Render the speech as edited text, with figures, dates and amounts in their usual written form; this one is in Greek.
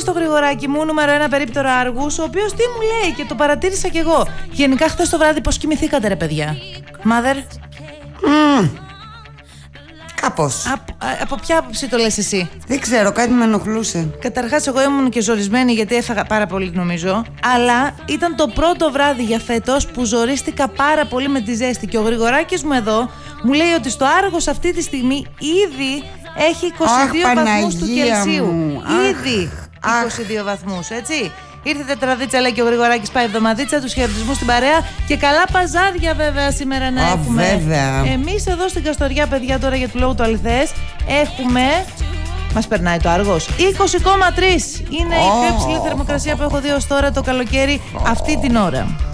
στο Γρηγοράκι μου, νούμερο 1 περίπτερο Άργους, ο οποίος τι μου λέει και το παρατήρησα κι εγώ. Γενικά, χθες το βράδυ πώς κοιμηθήκατε, ρε παιδιά? Mother. Κάπως. Από ποια άποψη το λες εσύ? Δεν ξέρω, κάτι με ενοχλούσε. Καταρχάς, εγώ ήμουν και ζορισμένη γιατί έφαγα πάρα πολύ, νομίζω. Αλλά ήταν το πρώτο βράδυ για φέτος που ζορίστηκα πάρα πολύ με τη ζέστη. Και ο Γρηγοράκης μου εδώ μου λέει ότι στο Άργος αυτή τη στιγμή ήδη έχει 22 βαθμούς του Κελσίου. Ήδη 22 βαθμούς, έτσι. Ήρθε τετραδίτσα, λέει και ο Γρηγοράκης, πάει εβδομαδίτσα. Τους χαιρετισμούς στην παρέα και καλά παζάρια, βέβαια, σήμερα να έχουμε. Βέβαια. Εμείς εδώ στην Καστοριά, παιδιά, τώρα για του λόγου του αληθές, έχουμε. Μας περνάει το Άργος. 20,3 είναι η πιο υψηλή θερμοκρασία που έχω δει ως τώρα το καλοκαίρι αυτή την ώρα.